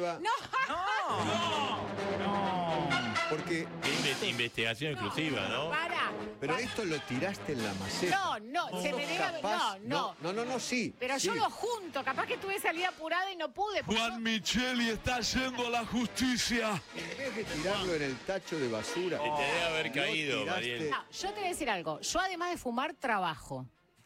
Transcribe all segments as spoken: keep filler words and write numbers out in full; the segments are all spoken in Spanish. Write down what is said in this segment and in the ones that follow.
exclusiva. No. No. No. Porque... Inve- investigación exclusiva, ¿no? Para. Pero para. esto lo tiraste en la maceta. No, no, se me debe haber- Capaz- no, no. No, no, no, sí. Pero sí. yo lo junto, capaz que tuve salida apurada y no pude. porque Juan yo- Micheli está yendo a la justicia. En vez de tirarlo en el tacho de basura. Se te debe haber lo caído, tiraste- Mariel. No, yo te voy a decir algo. Yo además de fumar, trabajo.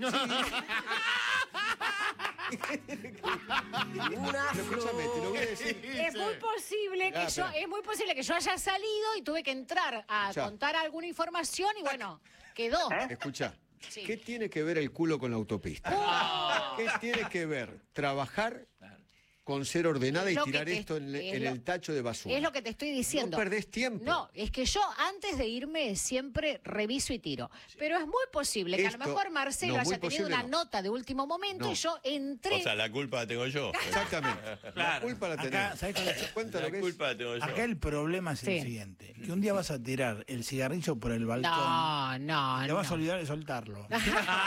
Pero escúchame, te lo voy a decir. Es muy posible que Ah, yo, pero- es muy posible que yo haya salido y tuve que entrar a Escuchá. contar alguna información y bueno, quedó. Escucha, Sí. ¿qué tiene que ver el culo con la autopista? ¿Qué tiene que ver trabajar con ser ordenada y Lo que tirar te- esto en, es en lo- el tacho de basura? Es lo que te estoy diciendo. No perdés tiempo. No, es que yo antes de irme siempre reviso y tiro. Pero es muy posible que a Esto- lo mejor Marcelo no, muy haya tenido posible una no. nota de último momento No. y yo entré. O sea, la culpa la tengo yo. Exactamente. La Claro. culpa la Acá, tenés. ¿sabés cuál es? Cuenta La lo que es. culpa la tengo yo. Acá el problema es Sí. el siguiente. Que un día vas a tirar el cigarrillo por el balcón No, no, y te no. vas a olvidar de soltarlo. No,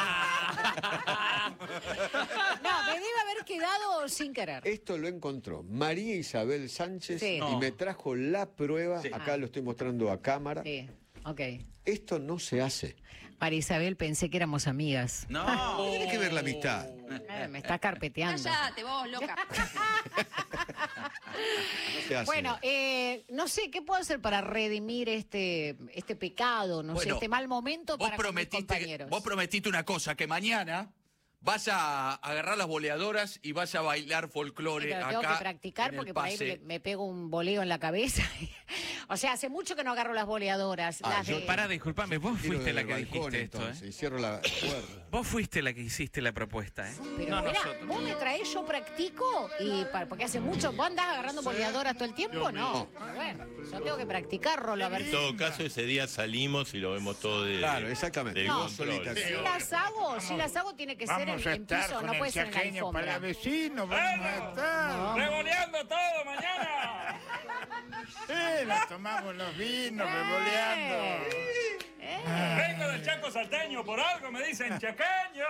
me debe haber quedado sin querer. Esto lo encontró María Isabel Sánchez Sí. y No. me trajo la prueba. Sí. Acá lo estoy mostrando a cámara. Sí, ok. Esto no se hace. María Isabel, pensé que éramos amigas. No. ¿Qué tiene que ver la amistad? Eh, me está carpeteando. Cállate vos, loca. No se hace. Bueno, eh, no sé, ¿qué puedo hacer para redimir este, este pecado, no sé, Bueno, este mal momento Vos para con mis prometiste, compañeros? vos prometiste una cosa, que mañana vas a agarrar las boleadoras y vas a bailar Sí, folclore pero acá tengo que practicar en el porque por ahí pase. me, me pego un boleo en la cabeza. O sea, hace mucho que no agarro las boleadoras. Ah, las yo- de- Pará, disculpame, vos Tiro fuiste la del que balcón, dijiste esto, entonces, ¿eh? y cierro la puerta. Vos fuiste la que hiciste la propuesta, ¿eh? Pero no mirá, nosotros. vos me traés, yo practico y para, porque hace mucho, ¿vos andás agarrando boleadoras todo el tiempo? No. Pero bueno, yo tengo que practicar, Rolo, a ver En si- todo caso, ese día salimos y lo vemos todo de. Claro, exactamente. del No, control. solita. Si las hago, si las hago tiene que ser en, Vamos a en estar piso, con no el puede ser en la chaqueño para alfombra. vecinos. Vamos a estar. ¡Revoleando todo mañana! Sí, nos tomamos los vinos, revoleando. Eh. Vengo del Chaco Salteño, por algo me dicen chaqueño.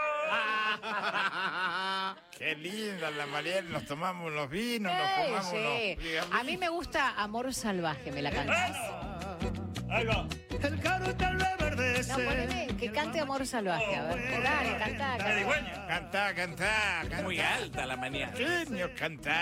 Qué linda la Mariel, nos tomamos los vinos, nos Eh, tomamos sí. los... A mí me gusta Amor Salvaje, me la cantás. Ahí va. El caro tal vez verdece. No, poneme que cante Amor Salvaje, a ver. Dale, cantá, cantá. Cantá, cantá, cantá. Muy alta la mañana. Genio, cantá.